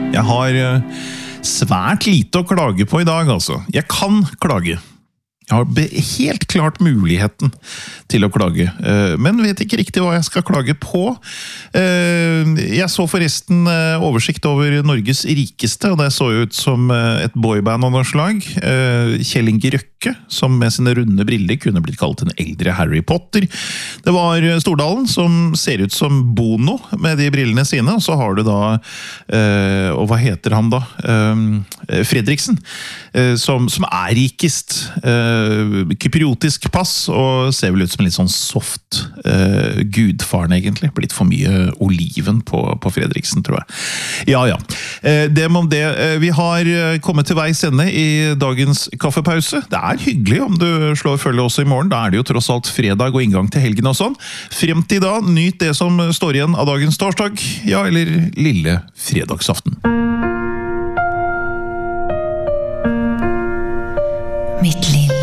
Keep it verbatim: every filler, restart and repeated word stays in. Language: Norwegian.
Jeg har eh, svært lite å klage på i dag, altså. Jeg kan klage. Jeg har be- helt klart muligheten til å klage, eh, men vet ikke riktig hva jeg skal klage på. Eh, jeg så forresten eh, oversikt over Norges rikeste, og det så ut som eh, et boyband av noe slag. Eh, Kjell Inge Røkke, som med sine runde briller kunne blitt kalt en eldre Harry Potter. Det var Stordalen, som ser ut som Bono med de brillene sine, og så har du da, eh, og hva heter han da? Eh, Fredriksen, eh, som, som er rikest. Eh, kypriotisk pass, og ser vel ut som en litt sånn soft uh, gudfaren egentlig. Blitt for mye oliven på, på Fredriksen, tror jeg. Ja, ja. Uh, det om det. Uh, vi har kommet til veis ende i dagens kaffepause. Det er hyggelig om du slår følge også i morgen. Da er det jo tross alt fredag og inngang til helgen og sånn. Frem til da, nyt det som står igjen av dagens torsdag. Ja, eller lille fredagsaften. Mitt liv.